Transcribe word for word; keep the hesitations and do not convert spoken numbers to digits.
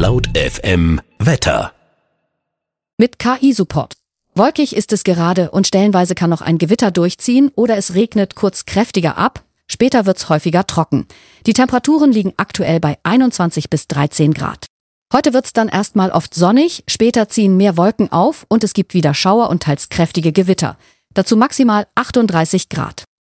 Laut F M Wetter. Mit K I-Support. Wolkig ist es gerade und stellenweise kann noch ein Gewitter durchziehen oder es regnet kurz kräftiger ab. Später wird's häufiger trocken. Die Temperaturen liegen aktuell bei einundzwanzig bis dreizehn Grad. Heute wird's dann erstmal oft sonnig, später ziehen mehr Wolken auf und es gibt wieder Schauer und teils kräftige Gewitter. Dazu maximal achtunddreißig Grad.